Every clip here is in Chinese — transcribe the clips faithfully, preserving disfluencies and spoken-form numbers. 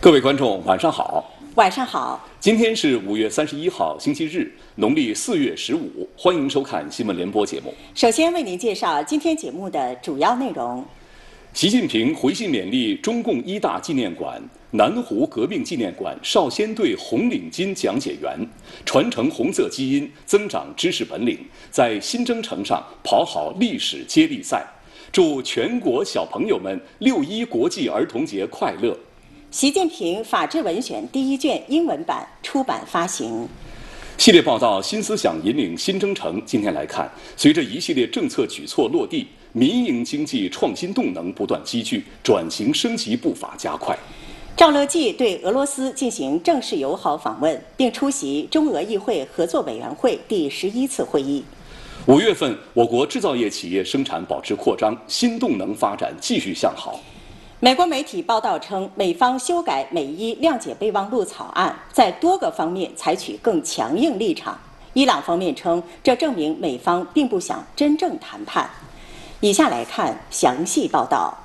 各位观众，晚上好。 晚上好。 今天是五月三十一号，星期日，农历四月十五。欢迎收看新闻联播节目。 首先为您介绍今天节目的主要内容。 习近平回信勉励中共一大纪念馆、南湖革命纪念馆少先队红领巾讲解员，传承红色基因，增长知识本领，在新征程上跑好历史接力赛。祝全国小朋友们六一国际儿童节快乐！ 习近平法治文选第一卷英文版出版发行。 系列报道新思想引领新征程。今天来看，随着一系列政策举措落地，民营经济创新动能不断积聚，转型升级步伐加快。 赵乐际对俄罗斯进行正式友好访问，并出席中俄议会合作委员会第十一次会议。 五月份，我国制造业企业生产保持扩张，新动能发展继续向好。 美国媒体报道称，美方修改美伊谅解备忘录草案，在多个方面采取更强硬立场。伊朗方面称，这证明美方并不想真正谈判。以下来看详细报道。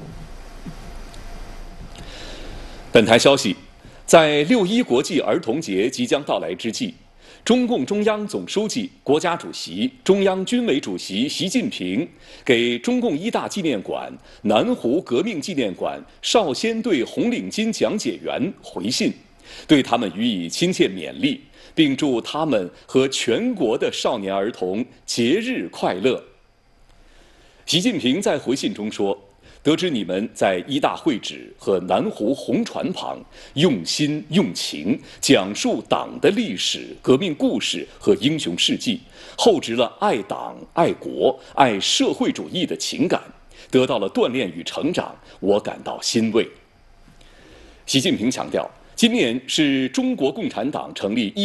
本台消息，在六一国际儿童节即将到来之际，中共中央总书记、国家主席、中央军委主席习近平给中共一大纪念馆、南湖革命纪念馆少先队红领巾讲解员回信，对他们予以亲切勉励，并祝他们和全国的少年儿童节日快乐。习近平在回信中说，得知你们在一大会址和南湖红船旁用心用情讲述党的历史、革命故事和英雄事迹，厚植了爱党、爱国、爱社会主义的情感，得到了锻炼与成长，我感到欣慰。习近平强调，今年是中国共产党成立一